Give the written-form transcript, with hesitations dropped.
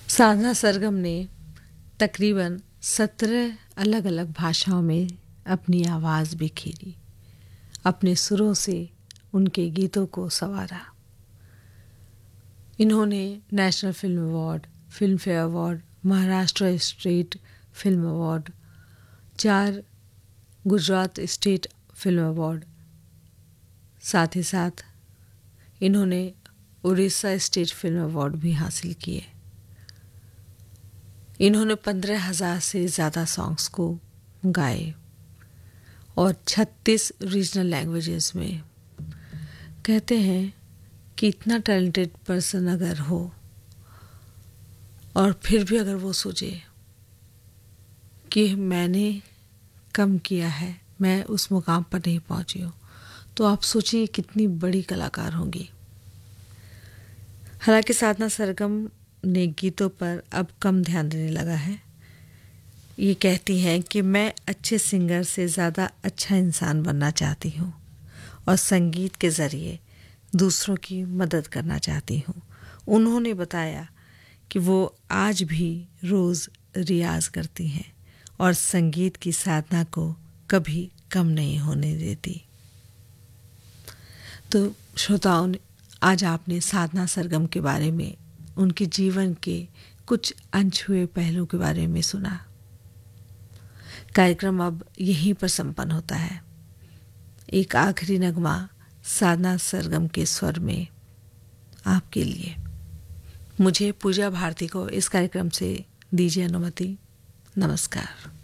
साधना सरगम ने तकरीबन 17 अलग अलग भाषाओं में अपनी आवाज़ बिखेरी, अपने सुरों से उनके गीतों को संवारा। इन्होंने national film award, film fair award, Maharashtra state film award, 4 Gujarat state film award, साथ ही साथ इन्होंने उड़ीसा स्टेट फिल्म अवार्ड भी हासिल किए। इन्होंने 15,000 से ज़्यादा सॉन्ग्स को गाए और 36 रीजनल लैंग्वेजेस में। कहते हैं कि इतना टैलेंटेड पर्सन अगर हो और फिर भी अगर वो सोचे कि मैंने कम किया है, मैं उस मुकाम पर नहीं पहुंची हूँ, तो आप सोचिए कितनी बड़ी कलाकार होंगी। हालांकि साधना सरगम ने गीतों पर अब कम ध्यान देने लगा है। ये कहती हैं कि मैं अच्छे सिंगर से ज़्यादा अच्छा इंसान बनना चाहती हूँ और संगीत के ज़रिए दूसरों की मदद करना चाहती हूँ। उन्होंने बताया कि वो आज भी रोज़ रियाज करती हैं और संगीत की साधना को कभी कम नहीं होने देती। तो श्रोताओं, आज आपने साधना सरगम के बारे में, उनके जीवन के कुछ अनछुए पहलू के बारे में सुना। कार्यक्रम अब यहीं पर संपन्न होता है। एक आखिरी नगमा साधना सरगम के स्वर में आपके लिए। मुझे पूजा भारती को इस कार्यक्रम से दीजिए अनुमति। नमस्कार।